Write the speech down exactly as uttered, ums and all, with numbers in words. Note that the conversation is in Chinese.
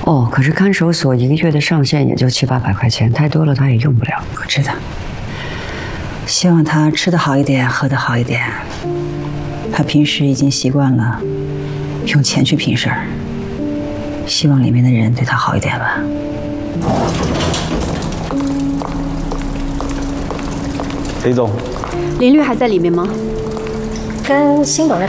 哦，可是看守所一个月的上限也就七八百块钱，太多了他也用不了。 我知道。希望他吃得好一点，喝得好一点。他平时已经习惯了用钱去拼事儿，希望里面的人对他好一点吧。 李总， 林律还在里面吗？ 跟新董那。